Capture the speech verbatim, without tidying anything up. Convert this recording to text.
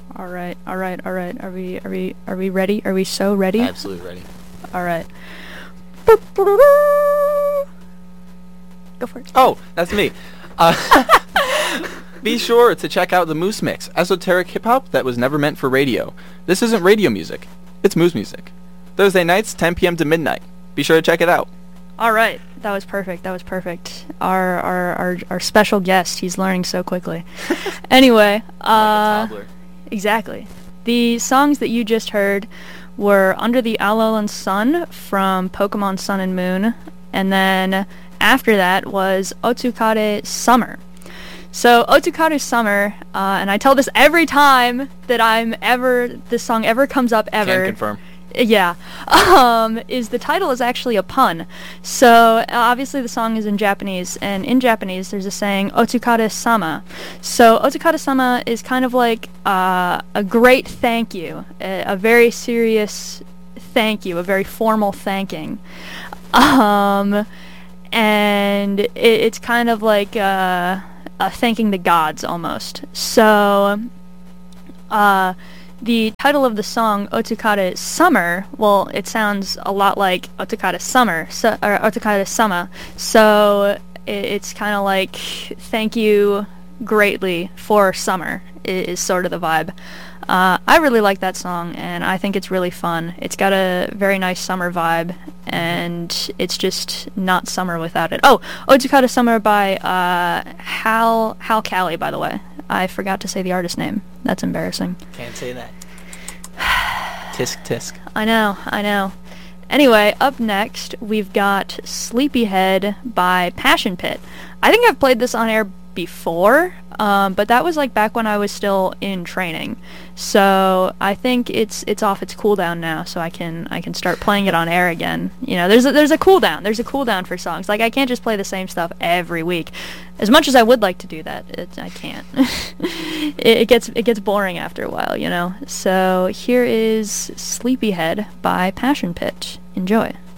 All right, all right, all right. Are we, are we, are we ready? Are we so ready? Absolutely ready. All right. Go for it. Oh, that's me. Uh, be sure to check out the Moose Mix, esoteric hip-hop that was never meant for radio. This isn't radio music. It's Moose music. Thursday nights, ten p.m. to midnight. Be sure to check it out. All right. That was perfect. That was perfect. Our our our, our special guest, he's learning so quickly. Anyway, uh, like a toddler. Exactly. The songs that you just heard were Under the Alolan Sun from Pokemon Sun and Moon, and then after that was Otsukare Summer. So Otsukare Summer, uh, and I tell this every time that I'm ever, this song ever comes up ever. Can confirm. Yeah, um, is the title is actually a pun. So uh, obviously the song is in Japanese, and in Japanese there's a saying Otsukare-sama. So Otsukare-sama is kind of like uh, a great thank you, a, a very serious thank you, a very formal thanking. Um, and it, it's kind of like uh, uh, thanking the gods almost. So uh, the title of the song, Otsukare Summer, well, it sounds a lot like Otsukare Summer, so, or Otsukare Sama. So it, it's kind of like thank you greatly for summer is, is sort of the vibe. Uh, I really like that song, and I think it's really fun. It's got a very nice summer vibe, and it's just not summer without it. Oh, Otsukare Summer by uh, Hal Hal Cali, by the way. I forgot to say the artist name. That's embarrassing. Can't say that. Tisk tisk. I know, I know. Anyway, up next, we've got Sleepyhead by Passion Pit. I think I've played this on air before, um, but that was like back when I was still in training. So I think it's it's off its cooldown now, so I can I can start playing it on air again. You know, there's a, there's a cooldown. There's a cooldown for songs. Like I can't just play the same stuff every week. As much as I would like to do that, it, I can't. it, it gets it gets boring after a while, you know. So here is Sleepyhead by Passion Pit. Enjoy.